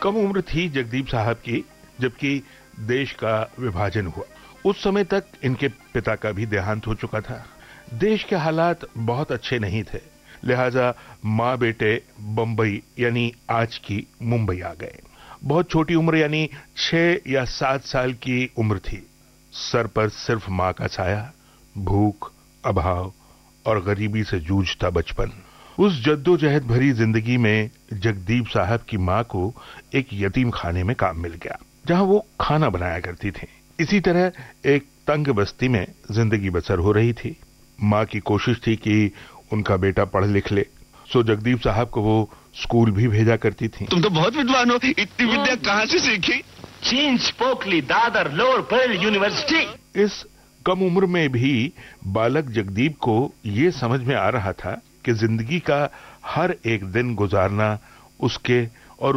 कम उम्र थी जगदीप साहब की जबकि देश का विभाजन हुआ। उस समय तक इनके पिता का भी देहांत हो चुका था। देश के हालात बहुत अच्छे नहीं थे, लिहाजा मां बेटे बंबई यानी आज की मुंबई आ गए। बहुत छोटी उम्र यानी 6 या 7 साल की उम्र थी। सर पर सिर्फ मां का साया, भूख, अभाव और गरीबी से जूझता बचपन। उस जद्दोजहद भरी जिंदगी में जगदीप साहब की मां को एक यतीम खाने में काम मिल गया, जहां वो खाना बनाया करती थी। इसी तरह एक तंग बस्ती में जिंदगी बसर हो रही थी। मां की कोशिश थी कि उनका बेटा पढ़ लिख ले, सो जगदीप साहब को वो स्कूल भी भेजा करती थी। तुम तो बहुत विद्वान हो, इतनी विद्या कहां से सीखी? चीन, Pokkali, Dadar, lower Perl university. इस कम उम्र में भी बालक जगदीप को ये समझ में आ रहा था कि जिंदगी का हर एक दिन गुजारना उसके